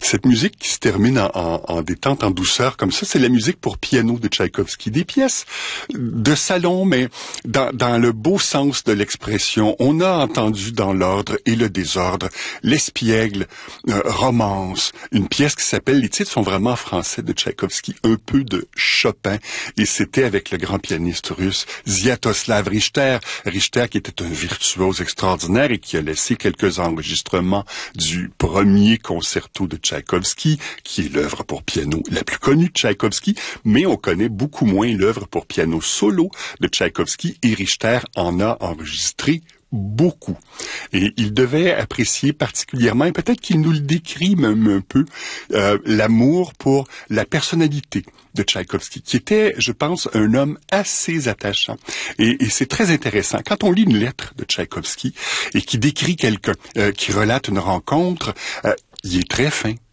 cette musique qui se termine en détente, en douceur, comme ça, c'est la musique pour piano de Tchaïkovski. Des pièces de salon, mais dans le beau sens de l'expression. On a entendu dans l'ordre et le désordre, l'espiègle, romance, une pièce qui s'appelle, les titres sont vraiment en français de Tchaïkovski, un peu de Chopin, et c'était avec le grand pianiste russe Sviatoslav Richter qui était un virtuose extraordinaire et qui a laissé quelques enregistrements du premier concerto de Tchaïkovski, qui est l'œuvre pour piano la plus connue de Tchaïkovski, mais on connaît beaucoup moins l'œuvre pour piano solo de Tchaïkovski, et Richter en a enregistré beaucoup. Et il devait apprécier particulièrement, et peut-être qu'il nous le décrit même un peu, l'amour pour la personnalité de Tchaïkovski, qui était, je pense, un homme assez attachant. Et c'est très intéressant. Quand on lit une lettre de Tchaïkovski et qui décrit quelqu'un, qui relate une rencontre, il est très fin.